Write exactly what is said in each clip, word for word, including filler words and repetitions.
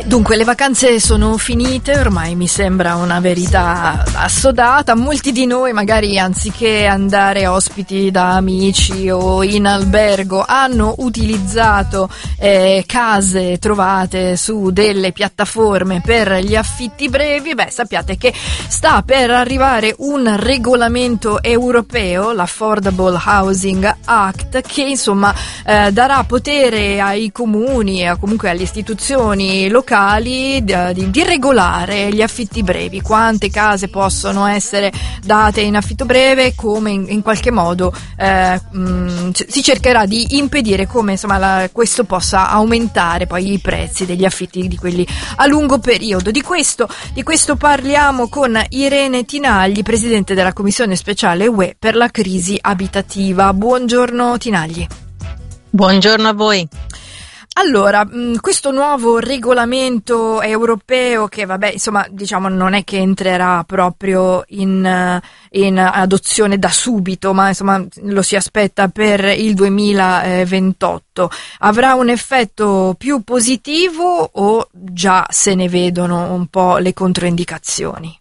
Dunque, le vacanze sono finite, ormai mi sembra una verità assodata. Molti di noi, magari anziché andare ospiti da amici o in albergo, hanno utilizzato eh, case trovate su delle piattaforme per gli affitti brevi. Beh, sappiate che sta per arrivare un regolamento europeo, l'Affordable Housing Act, che insomma eh, darà potere ai comuni e comunque alle istituzioni locali Di, di, di regolare gli affitti brevi, quante case possono essere date in affitto breve, come in, in qualche modo eh, mh, si cercherà di impedire come insomma la, questo possa aumentare poi i prezzi degli affitti di quelli a lungo periodo. Di questo, di questo parliamo con Irene Tinagli, presidente della Commissione Speciale U E per la crisi abitativa. Buongiorno Tinagli. Buongiorno a voi. Allora, questo nuovo regolamento europeo che vabbè, insomma, diciamo non è che entrerà proprio in, in adozione da subito, ma insomma lo si aspetta per il duemilaventotto. Avrà un effetto più positivo o già se ne vedono un po' le controindicazioni?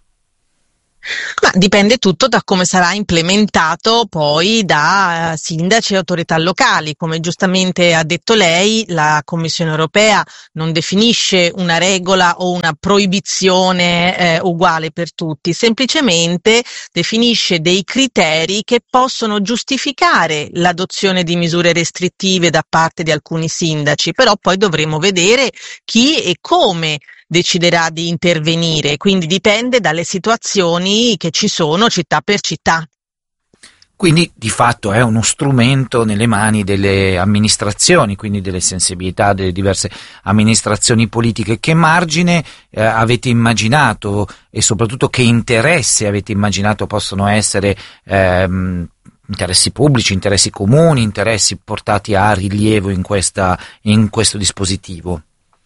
Ma dipende tutto da come sarà implementato poi da sindaci e autorità locali. Come giustamente ha detto lei, la Commissione europea non definisce una regola o una proibizione eh, uguale per tutti, semplicemente definisce dei criteri che possono giustificare l'adozione di misure restrittive da parte di alcuni sindaci, però poi dovremo vedere chi e come deciderà di intervenire, quindi dipende dalle situazioni che ci sono città per città. Quindi di fatto è uno strumento nelle mani delle amministrazioni, quindi delle sensibilità delle diverse amministrazioni politiche. Che margine eh, avete immaginato e soprattutto che interessi avete immaginato possono essere ehm, interessi pubblici, interessi comuni, interessi portati a rilievo in, questa, in questo dispositivo?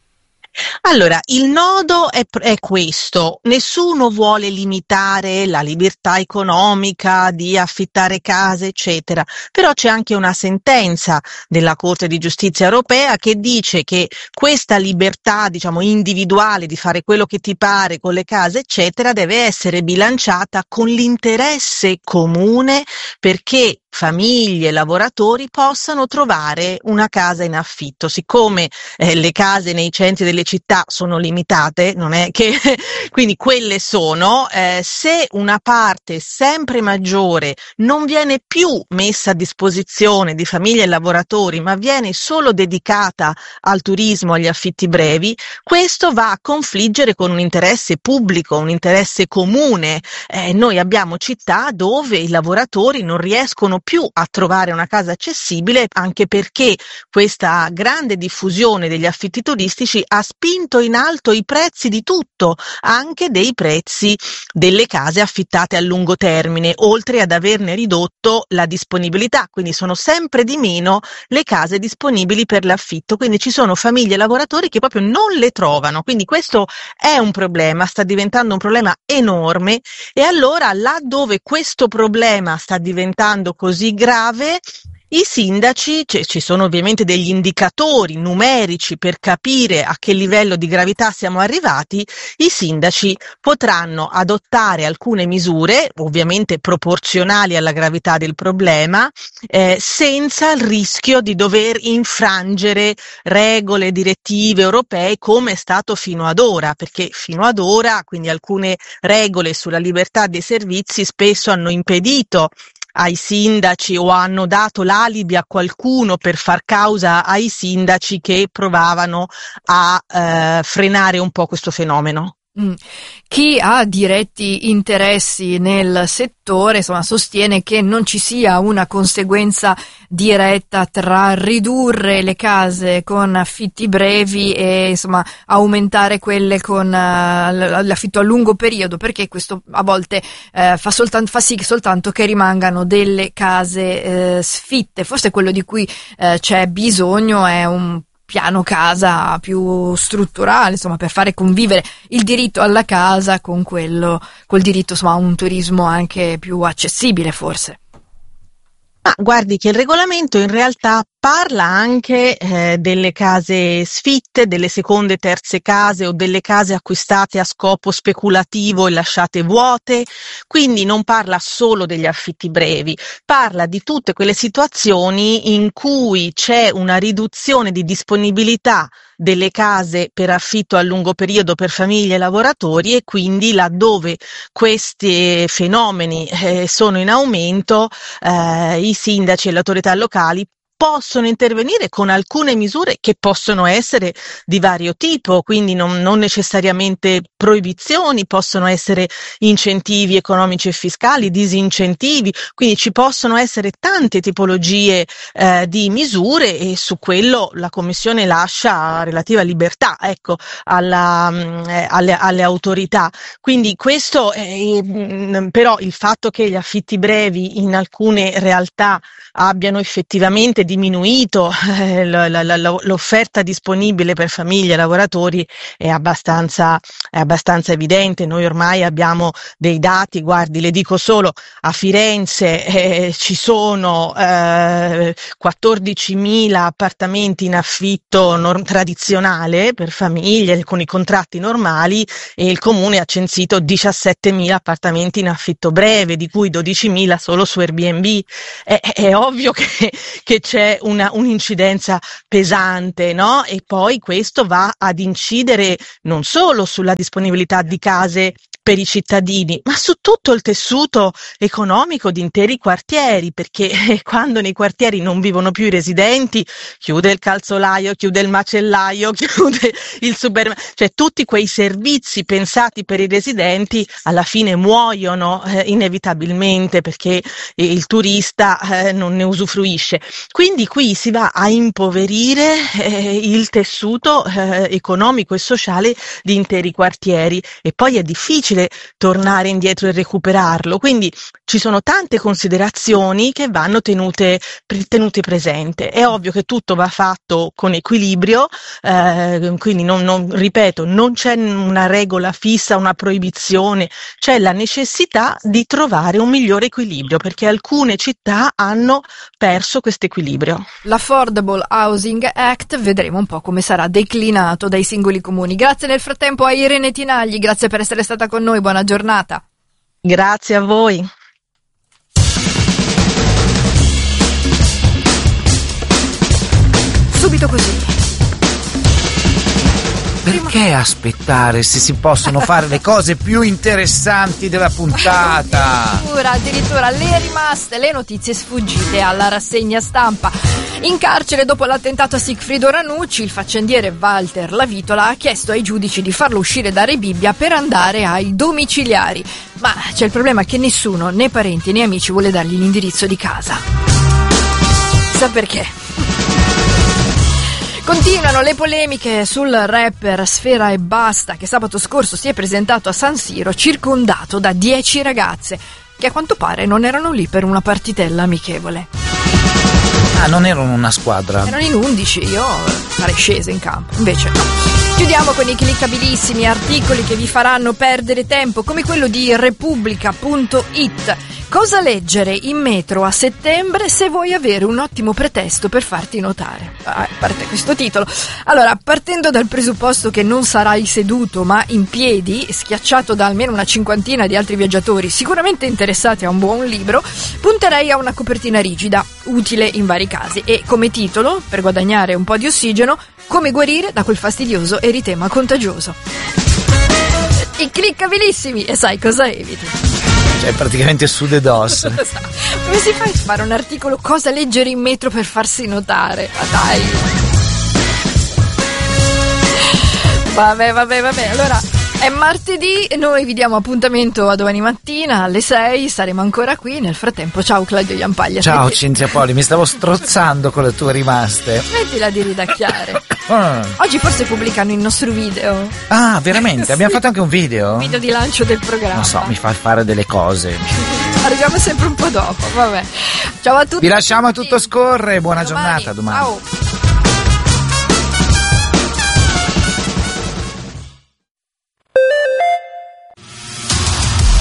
Allora, il nodo è, è questo: nessuno vuole limitare la libertà economica di affittare case, eccetera, però c'è anche una sentenza della Corte di Giustizia europea che dice che questa libertà, diciamo, individuale di fare quello che ti pare con le case, eccetera, deve essere bilanciata con l'interesse comune perché famiglie, lavoratori possano trovare una casa in affitto. Siccome eh, le case nei centri delle città sono limitate, non è che quindi quelle sono, eh, se una parte sempre maggiore non viene più messa a disposizione di famiglie e lavoratori, ma viene solo dedicata al turismo, agli affitti brevi, questo va a confliggere con un interesse pubblico, un interesse comune. Eh, noi abbiamo città dove i lavoratori non riescono più a trovare una casa accessibile, anche perché questa grande diffusione degli affitti turistici ha spinto in alto i prezzi di tutto, anche dei prezzi delle case affittate a lungo termine, oltre ad averne ridotto la disponibilità, quindi sono sempre di meno le case disponibili per l'affitto, quindi ci sono famiglie e lavoratori che proprio non le trovano, quindi questo è un problema, sta diventando un problema enorme. E allora là dove questo problema sta diventando così grave, i sindaci, cioè, ci sono ovviamente degli indicatori numerici per capire a che livello di gravità siamo arrivati, i sindaci potranno adottare alcune misure, ovviamente proporzionali alla gravità del problema, eh, senza il rischio di dover infrangere regole, direttive europee come è stato fino ad ora, perché fino ad ora, quindi alcune regole sulla libertà dei servizi spesso hanno impedito ai sindaci o hanno dato l'alibi a qualcuno per far causa ai sindaci che provavano a eh, frenare un po' questo fenomeno. Mm. Chi ha diretti interessi nel settore, insomma, sostiene che non ci sia una conseguenza diretta tra ridurre le case con affitti brevi e insomma aumentare quelle con uh, l'affitto a lungo periodo, perché questo a volte uh, fa, soltanto, fa sì soltanto che rimangano delle case uh, sfitte. Forse quello di cui uh, c'è bisogno è un piano casa più strutturale, insomma, per fare convivere il diritto alla casa con quello, col diritto, insomma, a un turismo anche più accessibile, forse. Ma guardi che il regolamento in realtà parla anche eh, delle case sfitte, delle seconde e terze case o delle case acquistate a scopo speculativo e lasciate vuote, quindi non parla solo degli affitti brevi, parla di tutte quelle situazioni in cui c'è una riduzione di disponibilità delle case per affitto a lungo periodo per famiglie e lavoratori, e quindi laddove questi fenomeni eh, sono in aumento, eh, i sindaci e le autorità locali possono intervenire con alcune misure che possono essere di vario tipo, quindi non, non necessariamente proibizioni, possono essere incentivi economici e fiscali, disincentivi, quindi ci possono essere tante tipologie eh, di misure, e su quello la Commissione lascia relativa libertà, ecco, alla, eh, alle, alle autorità. Quindi questo, eh, mh, però il fatto che gli affitti brevi in alcune realtà abbiano effettivamente diminuito eh, la, la, la, l'offerta disponibile per famiglie e lavoratori è abbastanza, è abbastanza evidente. Noi ormai abbiamo dei dati, guardi, le dico solo, a Firenze eh, ci sono eh, quattordicimila appartamenti in affitto norm- tradizionale per famiglie con i contratti normali, e il comune ha censito diciassettemila appartamenti in affitto breve, di cui dodicimila solo su Airbnb. È, è ovvio che, che c'è una, un'incidenza pesante, no? E poi questo va ad incidere non solo sulla disponibilità di case per i cittadini, ma su tutto il tessuto economico di interi quartieri, perché quando nei quartieri non vivono più i residenti, chiude il calzolaio, chiude il macellaio, chiude il supermercato, cioè tutti quei servizi pensati per i residenti alla fine muoiono eh, inevitabilmente, perché il turista eh, non ne usufruisce. Quindi qui si va a impoverire eh, il tessuto eh, economico e sociale di interi quartieri, e poi è difficile tornare indietro e recuperarlo. Quindi ci sono tante considerazioni che vanno tenute, tenute presente. È ovvio che tutto va fatto con equilibrio, eh, quindi non, non, ripeto, non c'è una regola fissa, una proibizione, c'è la necessità di trovare un migliore equilibrio, perché alcune città hanno perso questo equilibrio. L'Affordable Housing Act vedremo un po' come sarà declinato dai singoli comuni. Grazie nel frattempo a Irene Tinagli, grazie per essere stata con noi, buona giornata. Grazie a voi. Subito così. Perché aspettare se si possono fare le cose più interessanti della puntata? Addirittura, addirittura le rimaste, le notizie sfuggite alla rassegna stampa. In carcere dopo l'attentato a Sigfrido Ranucci, il faccendiere Walter Lavitola ha chiesto ai giudici di farlo uscire da Rebibbia per andare ai domiciliari. Ma c'è il problema che nessuno, né parenti né amici, vuole dargli l'indirizzo di casa. Sa perché? Continuano le polemiche sul rapper Sfera Ebbasta, che sabato scorso si è presentato a San Siro circondato da dieci ragazze, che a quanto pare non erano lì per una partitella amichevole. Ah, non erano una squadra. Erano in undici, io sarei scesa in campo, invece no. Chiudiamo con i cliccabilissimi articoli che vi faranno perdere tempo, come quello di Repubblica punto it. Cosa leggere in metro a settembre se vuoi avere un ottimo pretesto per farti notare? A parte questo titolo. Allora, partendo dal presupposto che non sarai seduto ma in piedi, schiacciato da almeno una cinquantina di altri viaggiatori sicuramente interessati a un buon libro, punterei a una copertina rigida, utile in vari casi, e come titolo, per guadagnare un po' di ossigeno, come guarire da quel fastidioso eritema contagioso. I cliccabilissimi, e sai cosa eviti? Cioè praticamente su the dos. Come si fa a fare un articolo cosa leggere in metro per farsi notare? Ma dai. Vabbè, vabbè, vabbè. Allora, è martedì, noi vi diamo appuntamento a domani mattina alle sei, saremo ancora qui. Nel frattempo, ciao Claudio Iampaglia. Ciao Smetti... Cinzia Poli, mi stavo strozzando con le tue rimaste. Smettila di ridacchiare. Ah. Oggi forse pubblicano il nostro video. Ah, veramente? Sì. Abbiamo fatto anche un video? Un video di lancio del programma. Non so, mi fa fare delle cose. Arriviamo sempre un po' dopo, vabbè. Ciao a tutti. Vi lasciamo a tutto scorre, buona domani. giornata, domani. Ciao.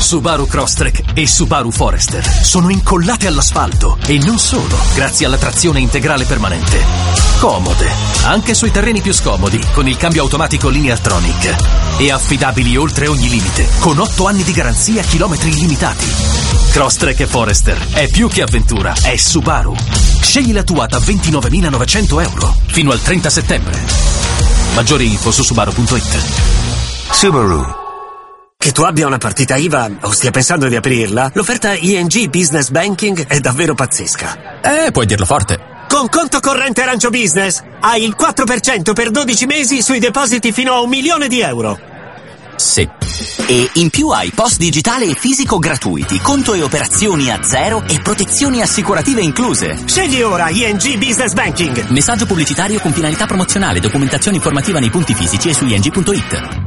Subaru Crosstrek e Subaru Forester sono incollate all'asfalto e non solo, grazie alla trazione integrale permanente. Comode, anche sui terreni più scomodi, con il cambio automatico Lineartronic. E affidabili oltre ogni limite, con otto anni di garanzia, chilometri illimitati. Crosstrek e Forester è più che avventura, è Subaru. Scegli la tua da ventinovemilanovecento euro fino al trenta settembre. Maggiori info su subaru punto it. Subaru. Che tu abbia una partita I V A o stia pensando di aprirla, l'offerta I N G Business Banking è davvero pazzesca. Eh, puoi dirlo forte. Con conto corrente Arancio Business hai il quattro per cento per dodici mesi sui depositi fino a un milione di euro. Sì. E in più hai post digitale e fisico gratuiti, conto e operazioni a zero e protezioni assicurative incluse. Scegli ora I N G Business Banking. Messaggio pubblicitario con finalità promozionale, documentazione informativa nei punti fisici e su i n g punto it.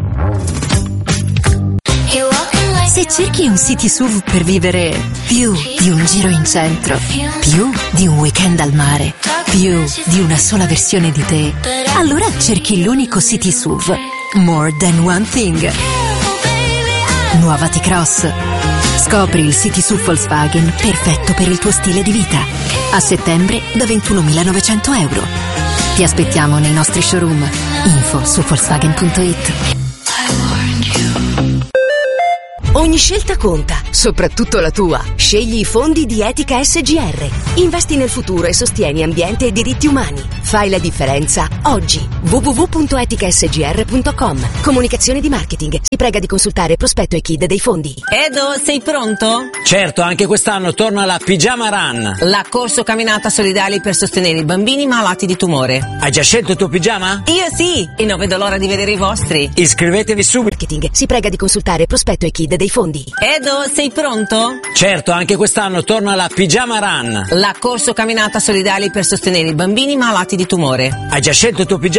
Se cerchi un city S U V per vivere più di un giro in centro, più di un weekend al mare, più di una sola versione di te, allora cerchi l'unico city S U V More Than One Thing. Nuova T-Cross. Scopri il city S U V Volkswagen perfetto per il tuo stile di vita. A settembre da ventunomilanovecento euro. Ti aspettiamo nei nostri showroom. Info su volkswagen punto it. Ogni scelta conta, soprattutto la tua. Scegli i fondi di Etica S G R. Investi nel futuro e sostieni ambiente e diritti umani. Fai la differenza oggi. w w w punto etica s g r punto com. Comunicazione di marketing. Si prega di consultare prospetto e K I D dei fondi. Edo, sei pronto? Certo, anche quest'anno torna la Pigiama Run. La corso camminata solidale per sostenere i bambini malati di tumore. Hai già scelto il tuo pigiama? Io sì, e non vedo l'ora di vedere i vostri. Iscrivetevi subito. Marketing. Si prega di consultare prospetto e K I D dei fondi. Edo, sei pronto? Certo, anche quest'anno torna la Pigiama Run. La corso camminata solidale per sostenere i bambini malati di tumore. Hai già scelto il tuo pigiama?